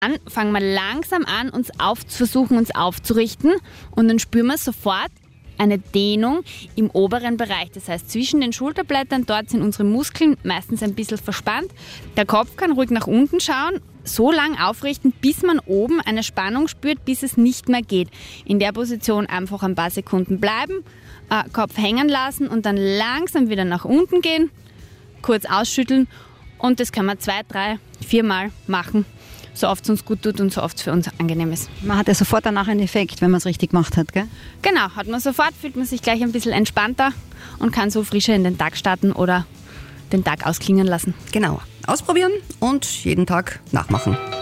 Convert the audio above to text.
Dann fangen wir langsam an, uns aufzurichten und dann spüren wir sofort eine Dehnung im oberen Bereich. Das heißt, zwischen den Schulterblättern, dort sind unsere Muskeln meistens ein bisschen verspannt. Der Kopf kann ruhig nach unten schauen, so lang aufrichten, bis man oben eine Spannung spürt, bis es nicht mehr geht. In der Position einfach ein paar Sekunden bleiben, Kopf hängen lassen und dann langsam wieder nach unten gehen, kurz ausschütteln und das kann man 2, 3, 4 Mal machen. So oft es uns gut tut und so oft es für uns angenehm ist. Man hat ja sofort danach einen Effekt, wenn man es richtig gemacht hat, gell? Genau, hat man sofort, fühlt man sich gleich ein bisschen entspannter und kann so frischer in den Tag starten oder den Tag ausklingen lassen. Genau, ausprobieren und jeden Tag nachmachen.